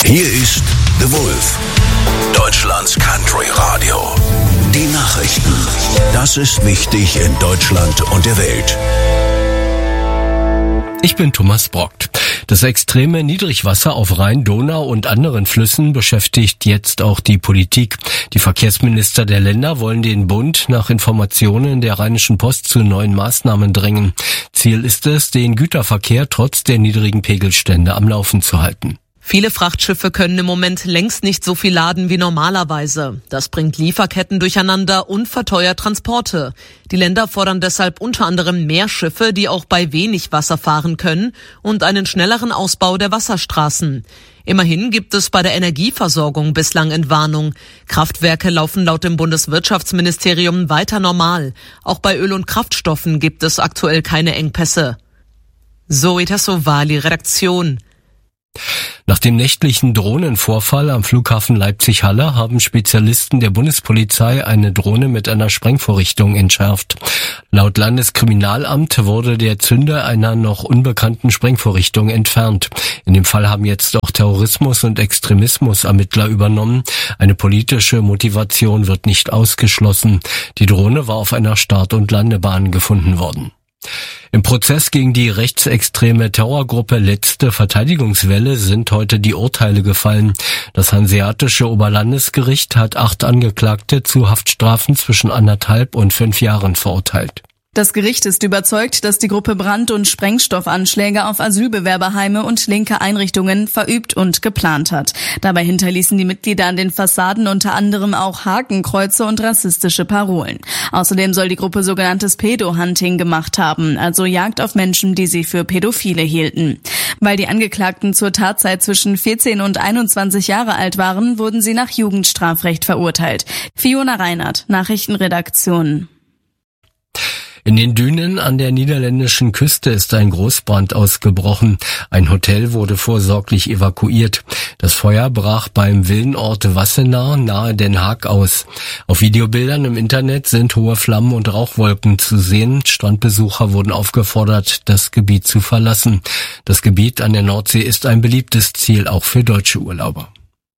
Hier ist The Wolf, Deutschlands Country Radio. Die Nachrichten. Das ist wichtig in Deutschland und der Welt. Ich bin Thomas Brockt. Das extreme Niedrigwasser auf Rhein, Donau und anderen Flüssen beschäftigt jetzt auch die Politik. Die Verkehrsminister der Länder wollen den Bund nach Informationen der Rheinischen Post zu neuen Maßnahmen drängen. Ziel ist es, den Güterverkehr trotz der niedrigen Pegelstände am Laufen zu halten. Viele Frachtschiffe können im Moment längst nicht so viel laden wie normalerweise. Das bringt Lieferketten durcheinander und verteuert Transporte. Die Länder fordern deshalb unter anderem mehr Schiffe, die auch bei wenig Wasser fahren können, und einen schnelleren Ausbau der Wasserstraßen. Immerhin gibt es bei der Energieversorgung bislang Entwarnung. Kraftwerke laufen laut dem Bundeswirtschaftsministerium weiter normal. Auch bei Öl und Kraftstoffen gibt es aktuell keine Engpässe. Zoe Tassovali, Redaktion. Nach dem nächtlichen Drohnenvorfall am Flughafen Leipzig-Halle haben Spezialisten der Bundespolizei eine Drohne mit einer Sprengvorrichtung entschärft. Laut Landeskriminalamt wurde der Zünder einer noch unbekannten Sprengvorrichtung entfernt. In dem Fall haben jetzt auch Terrorismus- und Extremismus-Ermittler übernommen. Eine politische Motivation wird nicht ausgeschlossen. Die Drohne war auf einer Start- und Landebahn gefunden worden. Im Prozess gegen die rechtsextreme Terrorgruppe Letzte Verteidigungswelle sind heute die Urteile gefallen. Das Hanseatische Oberlandesgericht hat 8 Angeklagte zu Haftstrafen zwischen 1,5 und 5 Jahren verurteilt. Das Gericht ist überzeugt, dass die Gruppe Brand- und Sprengstoffanschläge auf Asylbewerberheime und linke Einrichtungen verübt und geplant hat. Dabei hinterließen die Mitglieder an den Fassaden unter anderem auch Hakenkreuze und rassistische Parolen. Außerdem soll die Gruppe sogenanntes Pedo-Hunting gemacht haben, also Jagd auf Menschen, die sie für Pädophile hielten. Weil die Angeklagten zur Tatzeit zwischen 14 und 21 Jahre alt waren, wurden sie nach Jugendstrafrecht verurteilt. Fiona Reinhardt, Nachrichtenredaktion. In den Dünen an der niederländischen Küste ist ein Großbrand ausgebrochen. Ein Hotel wurde vorsorglich evakuiert. Das Feuer brach beim Villenort Wassenaar nahe Den Haag aus. Auf Videobildern im Internet sind hohe Flammen und Rauchwolken zu sehen. Strandbesucher wurden aufgefordert, das Gebiet zu verlassen. Das Gebiet an der Nordsee ist ein beliebtes Ziel auch für deutsche Urlauber.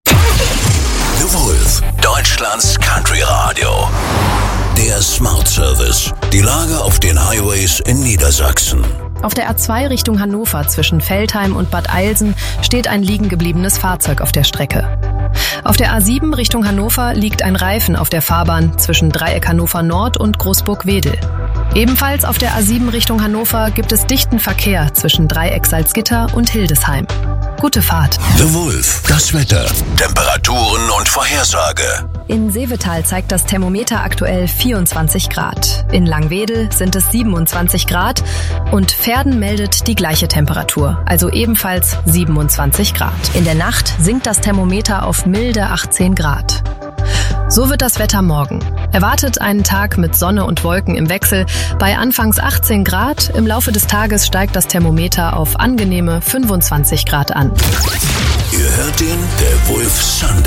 The Wolf, Deutschlands Country Radio. Der Smart Service. Die Lage auf den Highways in Niedersachsen. Auf der A2 Richtung Hannover zwischen Veltheim und Bad Eilsen steht ein liegen gebliebenes Fahrzeug auf der Strecke. Auf der A7 Richtung Hannover liegt ein Reifen auf der Fahrbahn zwischen Dreieck Hannover Nord und Großburg-Wedel. Ebenfalls auf der A7 Richtung Hannover gibt es dichten Verkehr zwischen Dreieck Salzgitter und Hildesheim. Gute Fahrt. The Wolf, das Wetter, Temperaturen und Vorhersage. In Seevetal zeigt das Thermometer aktuell 24 Grad. In Langwedel sind es 27 Grad und Verden meldet die gleiche Temperatur, also ebenfalls 27 Grad. In der Nacht sinkt das Thermometer auf milde 18 Grad. So wird das Wetter morgen. Erwartet einen Tag mit Sonne und Wolken im Wechsel. Bei anfangs 18 Grad, im Laufe des Tages steigt das Thermometer auf angenehme 25 Grad an. Ihr hört den The Wolf Sunday.